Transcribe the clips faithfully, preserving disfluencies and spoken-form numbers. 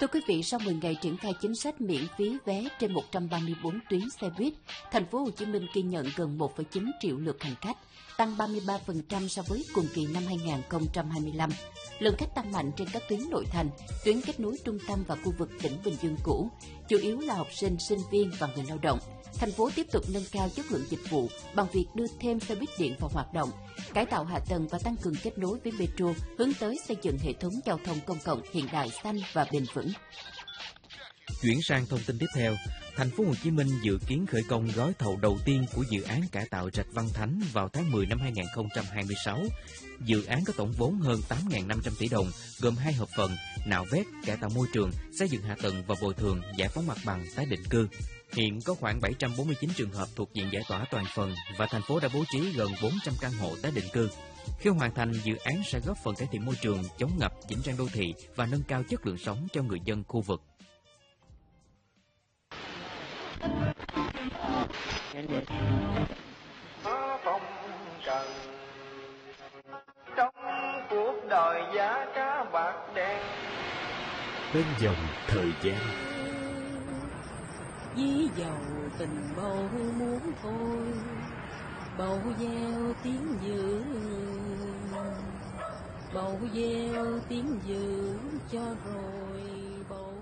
Thưa quý vị, sau mười ngày triển khai chính sách miễn phí vé trên một trăm ba mươi tư tuyến xe buýt, thành phố Hồ Chí Minh ghi nhận gần một phẩy chín triệu lượt hành khách, tăng ba mươi ba phần trăm so với cùng kỳ năm hai nghìn không trăm hai mươi lăm. Lượng khách tăng mạnh trên các tuyến nội thành, tuyến kết nối trung tâm và khu vực tỉnh Bình Dương cũ, chủ yếu là học sinh, sinh viên và người lao động. Thành phố tiếp tục nâng cao chất lượng dịch vụ bằng việc đưa thêm xe buýt điện vào hoạt động, cải tạo hạ tầng và tăng cường kết nối với metro, hướng tới xây dựng hệ thống giao thông công cộng hiện đại, xanh và bền vững. Chuyển sang thông tin tiếp theo, thành phố Hồ Chí Minh dự kiến khởi công gói thầu đầu tiên của dự án cải tạo rạch Văn Thánh vào tháng mười năm hai nghìn không trăm hai mươi sáu. Dự án có tổng vốn hơn tám nghìn năm trăm tỷ đồng, gồm hai hợp phần: nạo vét, cải tạo môi trường, xây dựng hạ tầng và bồi thường, giải phóng mặt bằng, tái định cư. Hiện có khoảng bảy trăm bốn mươi chín trường hợp thuộc diện giải tỏa toàn phần và thành phố đã bố trí gần bốn trăm căn hộ tái định cư. Khi hoàn thành, dự án sẽ góp phần cải thiện môi trường, chống ngập, chỉnh trang đô thị và nâng cao chất lượng sống cho người dân khu vực. Phong trần trong cuộc đời giá cá bạc đen bên dòng thời gian, dí dầu tình bầu muốn thôi, bầu gieo tiếng dự, bầu gieo tiếng dự cho rồi bầu.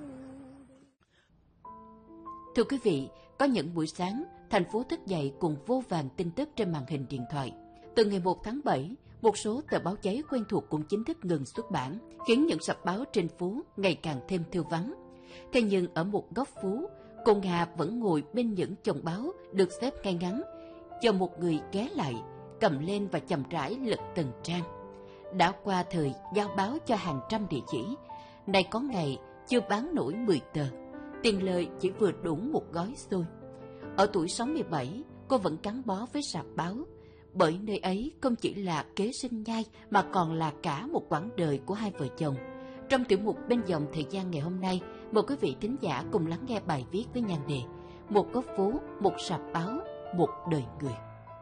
Thưa quý vị, có những buổi sáng, thành phố thức dậy cùng vô vàn tin tức trên màn hình điện thoại. Từ ngày một tháng bảy, một số tờ báo giấy quen thuộc cũng chính thức ngừng xuất bản, khiến những sập báo trên phố ngày càng thêm thưa vắng. Thế nhưng ở một góc phố, cô Nga vẫn ngồi bên những chồng báo được xếp ngay ngắn, chờ một người ghé lại, cầm lên và chậm rãi lật từng trang. Đã qua thời giao báo cho hàng trăm địa chỉ, nay có ngày chưa bán nổi mười tờ. Tiền lời chỉ vừa đủ một gói xôi. Ở tuổi sáu mươi bảy, cô vẫn gắn bó với sạp báo, bởi nơi ấy không chỉ là kế sinh nhai mà còn là cả một quãng đời của hai vợ chồng. Trong tiểu mục Bên dòng thời gian ngày hôm nay, mời quý vị thính giả cùng lắng nghe bài viết với nhan đề Một góc phố, một sạp báo, một đời người.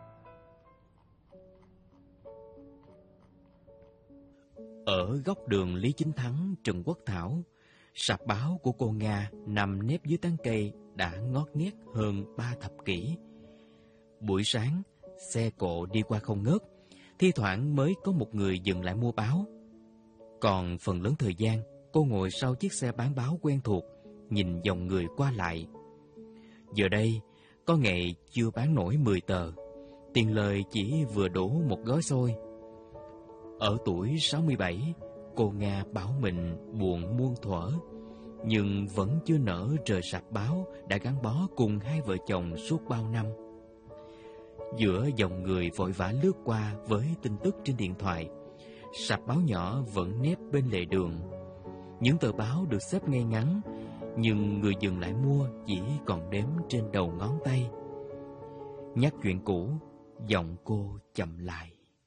Ở góc đường Lý Chính Thắng, Trần Quốc Thảo, sạp báo của cô Nga nằm nép dưới tán cây đã ngót nghét hơn ba thập kỷ. Buổi sáng, xe cộ đi qua không ngớt, thi thoảng mới có một người dừng lại mua báo. Còn phần lớn thời gian, cô ngồi sau chiếc xe bán báo quen thuộc, nhìn dòng người qua lại. Giờ đây, có ngày chưa bán nổi mười tờ, tiền lời chỉ vừa đủ một gói xôi. Ở tuổi sáu mươi bảy, cô Nga bảo mình buồn muôn thuở, nhưng vẫn chưa nỡ rời sạp báo đã gắn bó cùng hai vợ chồng suốt bao năm. Giữa dòng người vội vã lướt qua với tin tức trên điện thoại, sạp báo nhỏ vẫn nép bên lề đường. Những tờ báo được xếp ngay ngắn, nhưng người dừng lại mua chỉ còn đếm trên đầu ngón tay. Nhắc chuyện cũ, giọng cô chậm lại.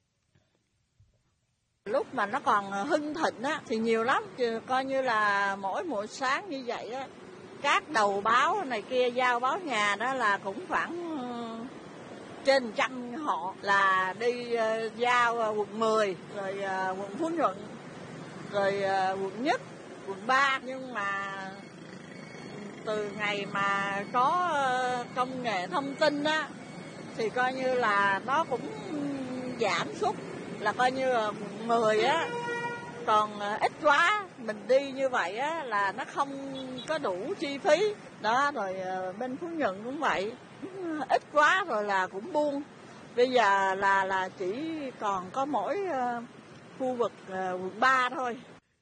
Lúc mà nó còn hưng thịnh á thì nhiều lắm, coi như là mỗi mỗi sáng như vậy á, các đầu báo này kia giao báo nhà đó là cũng khoảng trên trăm họ là đi giao quận mười, rồi quận Phú Nhuận, rồi quận Nhất, quận ba. Nhưng mà từ ngày mà có công nghệ thông tin á thì coi như là nó cũng giảm sút, là coi như là quận mười á còn ít quá, mình đi như vậy á là nó không có đủ chi phí đó. Rồi bên Phú Nhuận cũng vậy, ít quá rồi là cũng buông. Bây giờ là là chỉ còn có mỗi uh, khu vực uh, quận ba thôi.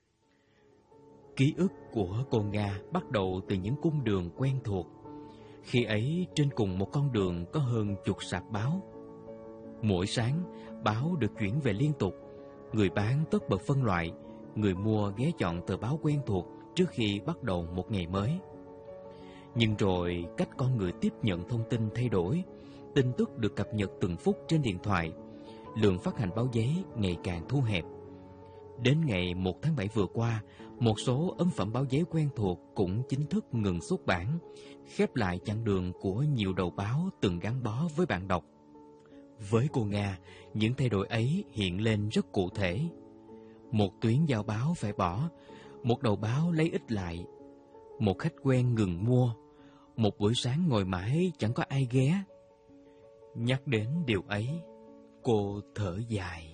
Ký ức của cô Nga bắt đầu từ những cung đường quen thuộc. Khi ấy trên cùng một con đường có hơn chục sạp báo. Mỗi sáng báo được chuyển về liên tục, người bán tất bật phân loại, người mua ghé chọn tờ báo quen thuộc trước khi bắt đầu một ngày mới. Nhưng rồi cách con người tiếp nhận thông tin thay đổi, tin tức được cập nhật từng phút trên điện thoại, lượng phát hành báo giấy ngày càng thu hẹp. Đến ngày một tháng bảy vừa qua, một số ấn phẩm báo giấy quen thuộc cũng chính thức ngừng xuất bản, khép lại chặng đường của nhiều đầu báo từng gắn bó với bạn đọc. Với cô Nga, những thay đổi ấy hiện lên rất cụ thể. Một tuyến giao báo phải bỏ, Một đầu báo lấy ít lại, một khách quen ngừng mua, một buổi sáng ngồi mãi chẳng có ai ghé. Nhắc đến điều ấy, cô thở dài.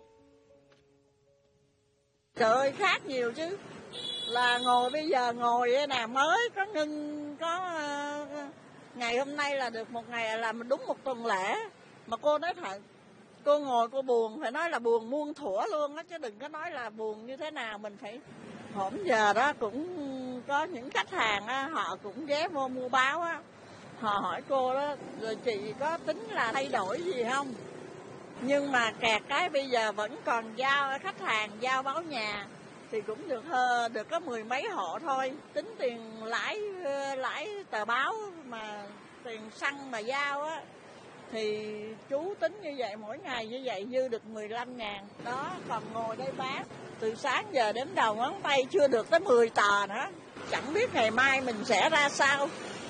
Trời ơi, khác nhiều chứ. Là ngồi bây giờ ngồi nè, mới có ngưng, có uh, ngày hôm nay là được một ngày làm đúng một tuần lễ. Mà cô nói thật, cô ngồi cô buồn, phải nói là buồn muôn thuở luôn á, chứ đừng có nói là buồn như thế nào. Mình phải, hôm giờ đó cũng có những khách hàng á, họ cũng ghé vô mua báo á. Họ hỏi cô đó, rồi chị có tính là thay đổi gì không? Nhưng mà kẹt cái bây giờ vẫn còn giao khách hàng giao báo nhà thì cũng được hơn, được có mười mấy hộ thôi. Tính tiền lãi lãi tờ báo mà tiền xăng mà giao á thì chú tính như vậy, mỗi ngày như vậy dư được mười lăm ngàn. Đó, còn ngồi đây bán từ sáng giờ đến đầu ngón tay chưa được tới mười tờ nữa. Chẳng biết ngày mai mình sẽ ra sao.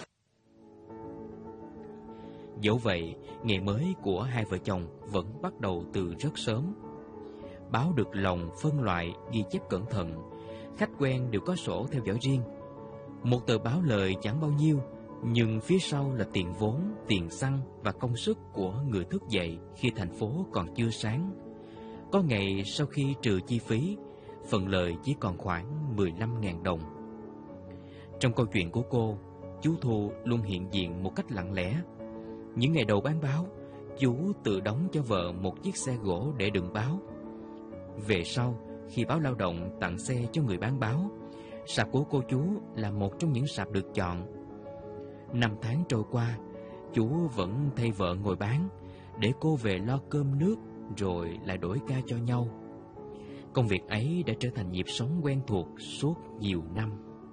Dẫu vậy, ngày mới của hai vợ chồng vẫn bắt đầu từ rất sớm. Báo được lòng phân loại, ghi chép cẩn thận. Khách quen đều có sổ theo dõi riêng. Một tờ báo lời chẳng bao nhiêu, nhưng phía sau là tiền vốn, tiền xăng và công sức của người thức dậy khi thành phố còn chưa sáng. Có ngày sau khi trừ chi phí, phần lời chỉ còn khoảng mười lăm ngàn đồng. Trong câu chuyện của cô, chú Thu luôn hiện diện một cách lặng lẽ. Những ngày đầu bán báo, chú tự đóng cho vợ một chiếc xe gỗ để đựng báo. Về sau, khi báo Lao động tặng xe cho người bán báo, sạp của cô chú là một trong những sạp được chọn. Năm tháng trôi qua, chú vẫn thay vợ ngồi bán, để cô về lo cơm nước rồi lại đổi ca cho nhau. Công việc ấy đã trở thành nhịp sống quen thuộc suốt nhiều năm.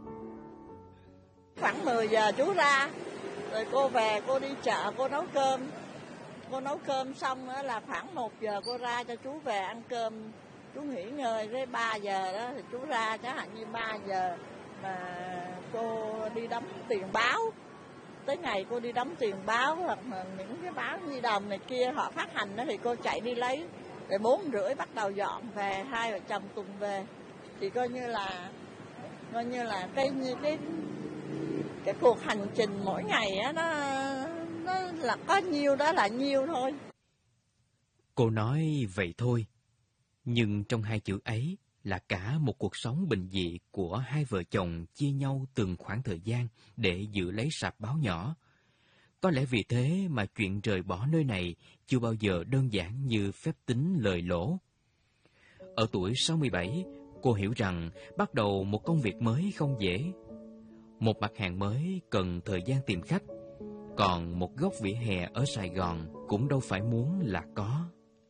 Khoảng mười giờ chú ra, rồi cô về, cô đi chợ, cô nấu cơm. Cô nấu cơm xong đó là khoảng một giờ cô ra cho chú về ăn cơm. Chú nghỉ ngơi tới ba giờ đó thì chú ra, chẳng hạn như ba giờ mà cô đi đóng tiền báo. Tới ngày cô đi đóng tiền báo hoặc là những cái báo Nhi Đồng này kia họ phát hành đó thì cô chạy đi lấy. Rồi bốn rưỡi bắt đầu dọn về, hai vợ chồng cùng về. Thì coi như là coi như là cái cái cái cuộc hành trình mỗi ngày á, nó nó là có nhiêu đó là nhiêu thôi. Cô nói vậy thôi, nhưng trong hai chữ ấy là cả một cuộc sống bình dị của hai vợ chồng chia nhau từng khoảng thời gian để giữ lấy sạp báo nhỏ. Có lẽ vì thế mà chuyện rời bỏ nơi này chưa bao giờ đơn giản như phép tính lời lỗ. Ở tuổi sáu mươi bảy, cô hiểu rằng bắt đầu một công việc mới không dễ. Một mặt hàng mới cần thời gian tìm khách, còn một góc vỉa hè ở Sài Gòn cũng đâu phải muốn là có.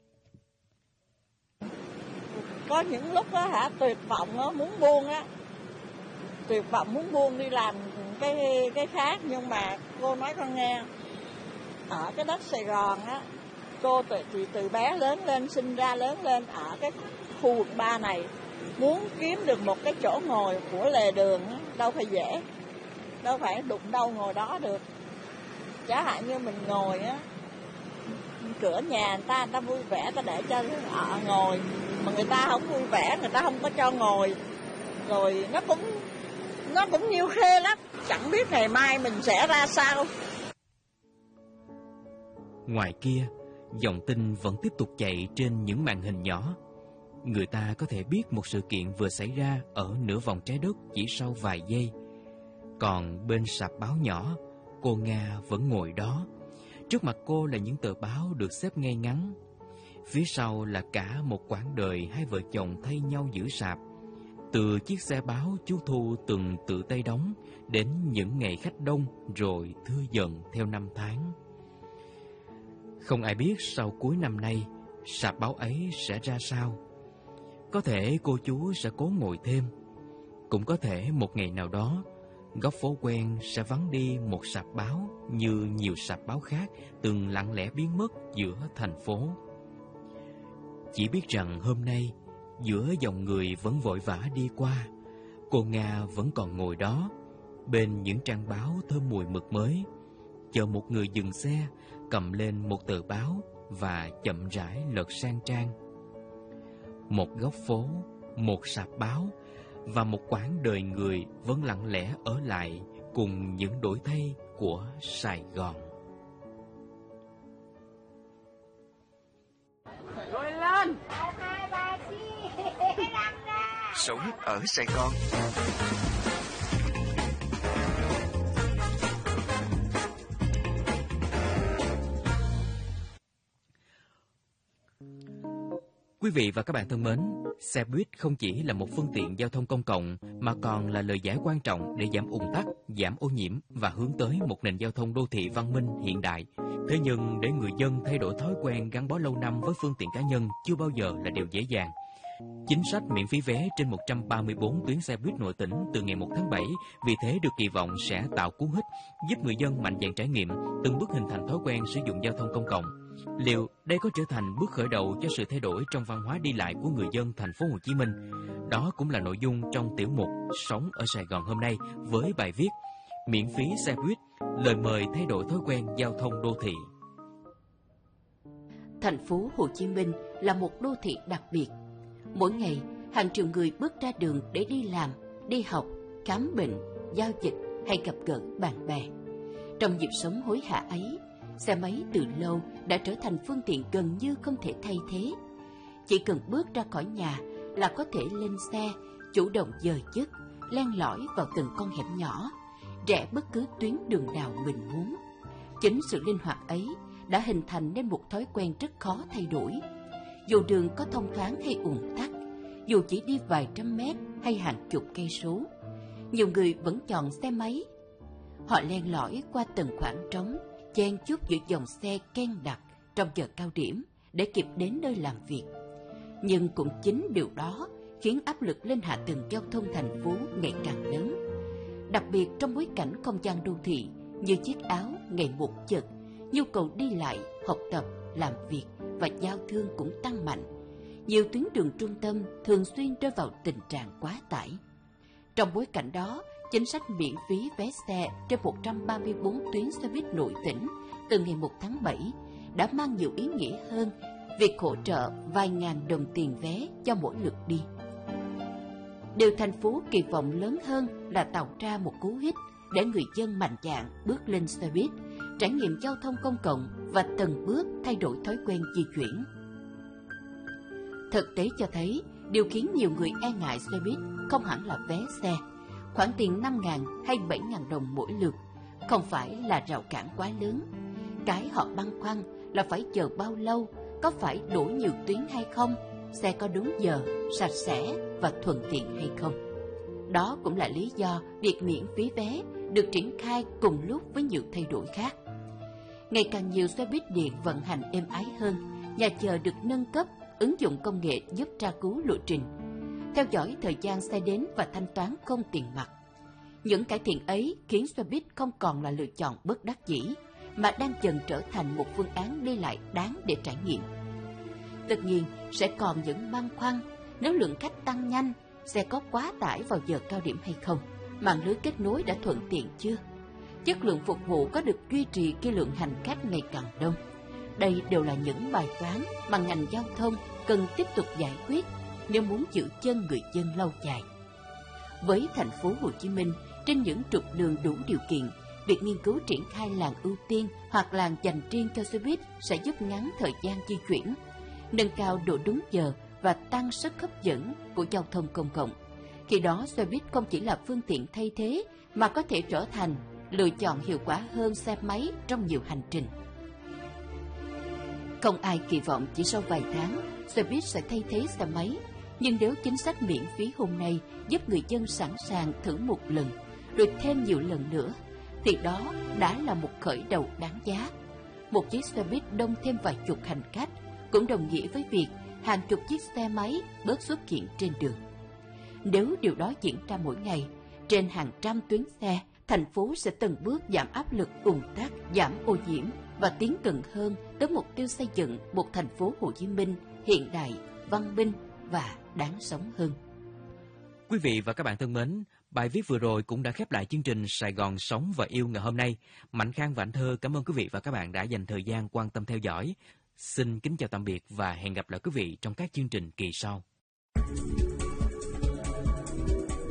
Có những lúc á hả, tuyệt vọng á, muốn buông á, tuyệt vọng muốn buông đi làm cái cái khác, nhưng mà cô nói con nghe, ở cái đất Sài Gòn á, cô từ, thì từ bé lớn lên, sinh ra lớn lên ở cái khu vực ba này, muốn kiếm được một cái chỗ ngồi của lề đường á, đâu phải dễ, đâu phải đụng đâu ngồi đó được. Chẳng hạn như mình ngồi á, cửa nhà người ta, người ta vui vẻ, ta để cho họ ngồi, mà người ta không vui vẻ, người ta không có cho ngồi, rồi nó cũng nó cũng nhiêu khê lắm, chẳng biết ngày mai mình sẽ ra sao. Ngoài kia, dòng tin vẫn tiếp tục chạy trên những màn hình nhỏ. Người ta có thể biết một sự kiện vừa xảy ra ở nửa vòng trái đất chỉ sau vài giây. Còn bên sạp báo nhỏ, cô Nga vẫn ngồi đó. Trước mặt cô là những tờ báo được xếp ngay ngắn. Phía sau là cả một quãng đời hai vợ chồng thay nhau giữ sạp. Từ chiếc xe báo chú Thu từng tự tay đóng, đến những ngày khách đông rồi thưa dần theo năm tháng. Không ai biết sau cuối năm nay, sạp báo ấy sẽ ra sao. Có thể cô chú sẽ cố ngồi thêm. Cũng có thể một ngày nào đó, góc phố quen sẽ vắng đi một sạp báo như nhiều sạp báo khác từng lặng lẽ biến mất giữa thành phố. Chỉ biết rằng hôm nay, giữa dòng người vẫn vội vã đi qua, cô Nga vẫn còn ngồi đó, bên những trang báo thơm mùi mực mới, chờ một người dừng xe, cầm lên một tờ báo và chậm rãi lật sang trang. Một góc phố, một sạp báo, và một quãng đời người vẫn lặng lẽ ở lại cùng những đổi thay của Sài Gòn. Rồi lên! Sống ở Sài Gòn. Quý vị và các bạn thân mến, xe buýt không chỉ là một phương tiện giao thông công cộng mà còn là lời giải quan trọng để giảm ùn tắc, giảm ô nhiễm và hướng tới một nền giao thông đô thị văn minh hiện đại. Thế nhưng để người dân thay đổi thói quen gắn bó lâu năm với phương tiện cá nhân chưa bao giờ là điều dễ dàng. Chính sách miễn phí vé trên một trăm ba mươi bốn tuyến xe buýt nội tỉnh từ ngày một tháng bảy vì thế được kỳ vọng sẽ tạo cú hích, giúp người dân mạnh dạn trải nghiệm, từng bước hình thành thói quen sử dụng giao thông công cộng. Liệu đây có trở thành bước khởi đầu cho sự thay đổi trong văn hóa đi lại của người dân thành phố Hồ Chí Minh? Đó cũng là nội dung trong tiểu mục Sống ở Sài Gòn hôm nay với bài viết Miễn phí xe buýt, lời mời thay đổi thói quen giao thông đô thị. Thành phố Hồ Chí Minh là một đô thị đặc biệt. Mỗi ngày, hàng triệu người bước ra đường để đi làm, đi học, khám bệnh, giao dịch hay gặp gỡ bạn bè. Trong nhịp sống hối hả ấy, xe máy từ lâu đã trở thành phương tiện gần như không thể thay thế. Chỉ cần bước ra khỏi nhà là có thể lên xe, chủ động dời dứt, len lỏi vào từng con hẻm nhỏ, rẽ bất cứ tuyến đường nào mình muốn. Chính sự linh hoạt ấy đã hình thành nên một thói quen rất khó thay đổi. Dù đường có thông thoáng hay ùn tắc, dù chỉ đi vài trăm mét hay hàng chục cây số, nhiều người vẫn chọn xe máy. Họ len lỏi qua từng khoảng trống, chen chúc giữa dòng xe ken đặc trong giờ cao điểm để kịp đến nơi làm việc. Nhưng cũng chính điều đó khiến áp lực lên hạ tầng giao thông thành phố ngày càng lớn. Đặc biệt trong bối cảnh không gian đô thị như chiếc áo ngày một chật, nhu cầu đi lại, học tập, làm việc và giao thương cũng tăng mạnh. Nhiều tuyến đường trung tâm thường xuyên rơi vào tình trạng quá tải. Trong bối cảnh đó, chính sách miễn phí vé xe trên một trăm ba mươi bốn tuyến xe buýt nội tỉnh từ ngày một tháng bảy đã mang nhiều ý nghĩa hơn việc hỗ trợ vài ngàn đồng tiền vé cho mỗi lượt đi. Điều thành phố kỳ vọng lớn hơn là tạo ra một cú hích để người dân mạnh dạn bước lên xe buýt, trải nghiệm giao thông công cộng và từng bước thay đổi thói quen di chuyển. Thực tế cho thấy, điều khiến nhiều người e ngại xe buýt không hẳn là vé xe. Khoản tiền năm nghìn hay bảy nghìn đồng mỗi lượt không phải là rào cản quá lớn. Cái họ băn khoăn là phải chờ bao lâu, có phải đổi nhiều tuyến hay không, xe có đúng giờ, sạch sẽ và thuận tiện hay không. Đó cũng là lý do việc miễn phí vé được triển khai cùng lúc với nhiều thay đổi khác. Ngày càng nhiều xe buýt điện vận hành êm ái hơn, nhà chờ được nâng cấp, ứng dụng công nghệ giúp tra cứu lộ trình, theo dõi thời gian xe đến và thanh toán không tiền mặt. Những cải thiện ấy khiến xe buýt không còn là lựa chọn bất đắc dĩ, mà đang dần trở thành một phương án đi lại đáng để trải nghiệm. Tất nhiên, sẽ còn những băn khoăn nếu lượng khách tăng nhanh, xe có quá tải vào giờ cao điểm hay không, mạng lưới kết nối đã thuận tiện chưa, chất lượng phục vụ có được duy trì khi lượng hành khách ngày càng đông. Đây đều là những bài toán mà ngành giao thông cần tiếp tục giải quyết nếu muốn giữ chân người dân lâu dài. Với thành phố Hồ Chí Minh, trên những trục đường đủ điều kiện, việc nghiên cứu triển khai làn ưu tiên hoặc làn dành riêng cho xe buýt sẽ giúp ngắn thời gian di chuyển, nâng cao độ đúng giờ và tăng sức hấp dẫn của giao thông công cộng. Khi đó, xe buýt không chỉ là phương tiện thay thế mà có thể trở thành lựa chọn hiệu quả hơn xe máy trong nhiều hành trình. Không ai kỳ vọng chỉ sau vài tháng, xe buýt sẽ thay thế xe máy. Nhưng nếu chính sách miễn phí hôm nay giúp người dân sẵn sàng thử một lần, rồi thêm nhiều lần nữa, thì đó đã là một khởi đầu đáng giá. Một chiếc xe buýt đông thêm vài chục hành khách cũng đồng nghĩa với việc hàng chục chiếc xe máy bớt xuất hiện trên đường. Nếu điều đó diễn ra mỗi ngày, trên hàng trăm tuyến xe, thành phố sẽ từng bước giảm áp lực ùn tắc, giảm ô nhiễm và tiến gần hơn tới mục tiêu xây dựng một thành phố Hồ Chí Minh hiện đại, văn minh và đáng sống hơn. Quý vị và các bạn thân mến, bài viết vừa rồi cũng đã khép lại chương trình Sài Gòn Sống và Yêu ngày hôm nay. Mạnh Khang và Anh Thơ cảm ơn quý vị và các bạn đã dành thời gian quan tâm theo dõi. Xin kính chào tạm biệt và hẹn gặp lại quý vị trong các chương trình kỳ sau.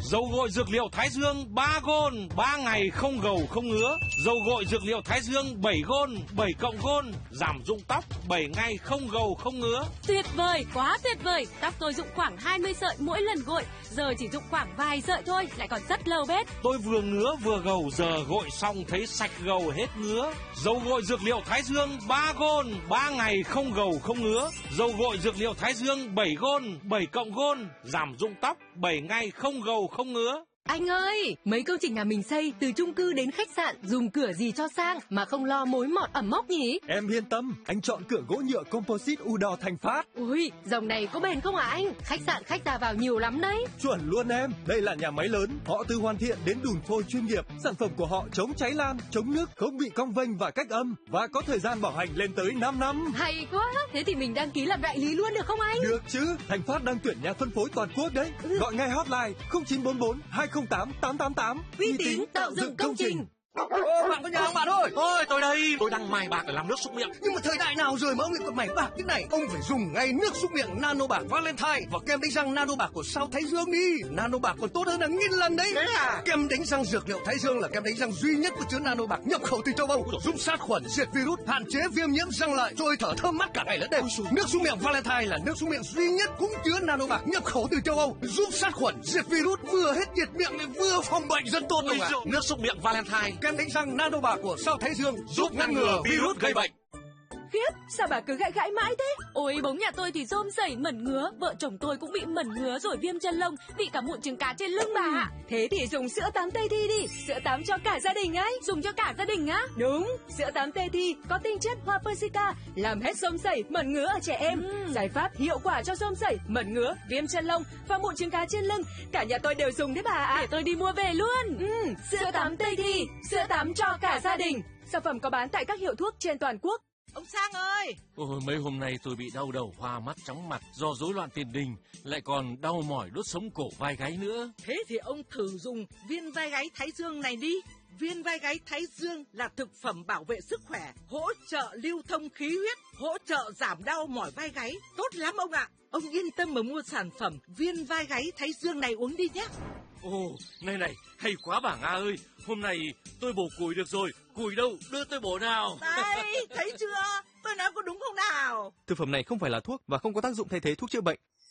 Dầu gội dược liệu Thái Dương ba gôn, ba ngày không gầu không ngứa. Dầu gội dược liệu Thái Dương bảy gôn, bảy cộng gôn, giảm rụng tóc bảy ngày không gầu không ngứa. Tuyệt vời, quá tuyệt vời. Tóc tôi rụng khoảng hai mươi sợi mỗi lần gội, giờ chỉ rụng khoảng vài sợi thôi, lại còn rất lâu bết. Tôi vừa ngứa vừa gầu, giờ gội xong thấy sạch gầu hết ngứa. Dầu gội dược liệu Thái Dương ba gôn, ba ngày không gầu không ngứa. Dầu gội dược liệu Thái Dương bảy gôn, bảy cộng gôn, giảm rụng tóc bảy ngày không gầu không ngứa. Anh ơi, mấy công trình nhà mình xây từ chung cư đến khách sạn dùng cửa gì cho sang mà không lo mối mọt ẩm mốc nhỉ? Em yên tâm, anh chọn cửa gỗ nhựa composite Udor Thành Phát. Ui, dòng này có bền không hả anh? Khách sạn khách ra vào nhiều lắm đấy. Chuẩn luôn em, đây là nhà máy lớn, họ từ hoàn thiện đến đùn phôi chuyên nghiệp. Sản phẩm của họ chống cháy lan, chống nước, không bị cong vênh và cách âm và có thời gian bảo hành lên tới năm năm. Hay quá, thế thì mình đăng ký làm đại lý luôn được không anh? Được chứ, Thành Phát đang tuyển nhà phân phối toàn quốc đấy. Ừ. Gọi ngay hotline không chín bốn bốn hai không tám tám tám tám. Uy tín tạo dựng công trình. Ô, bạn có nhà không bạn ơi? Ôi, tôi đây, tôi đang mài bạc để làm nước súc miệng. Nhưng mà thời đại nào rồi mà ông lại còn mài bạc thế này? Ông phải dùng ngay nước súc miệng Nano Bạc Valentine và kem đánh răng Nano Bạc của Sao Thái Dương đi. Nano Bạc còn tốt hơn hàng nghìn lần đấy. Thế à? Kem đánh răng dược liệu Thái Dương là kem đánh răng duy nhất có chứa Nano Bạc nhập khẩu từ châu Âu, giúp sát khuẩn, diệt virus, hạn chế viêm nhiễm răng lợi, rồi thở thơm mát cả ngày lẫn đêm. Nước súc miệng Valentine là nước súc miệng duy nhất cũng chứa Nano Bạc nhập khẩu từ châu Âu, giúp sát khuẩn, diệt virus, vừa hết nhiệt miệng lại vừa phòng bệnh rất tốt luôn ạ. Nước súc miệng Valentine, kem đánh răng Nano Bạc của Sao Thái Dương giúp ngăn ngừa virus gây bệnh. Khiếp, sao bà cứ gãi gãi mãi thế? Ôi, bóng nhà tôi thì rôm rẩy mẩn ngứa, vợ chồng tôi cũng bị mẩn ngứa rồi viêm chân lông, bị cả mụn trứng cá trên lưng bà ạ. Thế thì dùng sữa tắm Tây Thi đi, sữa tắm cho cả gia đình ấy. Dùng cho cả gia đình á? Đúng, sữa tắm Tây Thi có tinh chất hoa persica, làm hết rôm rẩy, mẩn ngứa ở trẻ em. Ừ. Giải pháp hiệu quả cho rôm rẩy, mẩn ngứa, viêm chân lông và mụn trứng cá trên lưng. Cả nhà tôi đều dùng đấy bà ạ. Để tôi đi mua về luôn. Ừ, sữa tắm Tây Thi, sữa tắm cho cả gia đình. Sản phẩm có bán tại các hiệu thuốc trên toàn quốc. Ông Sang ơi! Ôi, mấy hôm nay tôi bị đau đầu, hoa mắt, chóng mặt do rối loạn tiền đình, lại còn đau mỏi đốt sống cổ vai gáy nữa. Thế thì ông thử dùng viên vai gáy Thái Dương này đi. Viên vai gáy Thái Dương là thực phẩm bảo vệ sức khỏe, hỗ trợ lưu thông khí huyết, hỗ trợ giảm đau mỏi vai gáy. Tốt lắm ông ạ! Ông yên tâm mà mua sản phẩm viên vai gáy Thái Dương này uống đi nhé. Ồ, này này, hay quá bà Nga ơi. Hôm nay tôi bổ củi được rồi. Củi đâu, đưa tôi bổ nào. Đây, thấy chưa? Tôi nói có đúng không nào? Thực phẩm này không phải là thuốc và không có tác dụng thay thế thuốc chữa bệnh.